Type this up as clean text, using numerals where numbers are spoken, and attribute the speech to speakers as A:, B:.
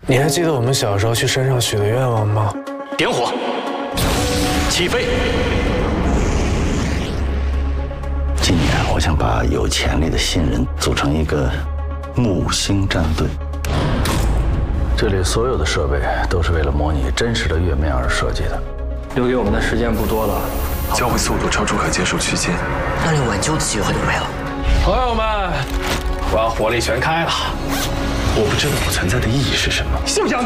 A: 你还记得我们小时候去山上许的愿望吗？
B: 点火，起飞。
C: 今年我想把有潜力的新人组成一个木星战队。这里所有的设备都是为了模拟真实的月面而设计的。
D: 留给我们的时间不多了，
E: 交会速度超出可接受区间，
F: 那连挽救的机会都没了。
A: 朋友们，我要火力全开了。
C: 我不知道不存在的意义是什么。
B: 休想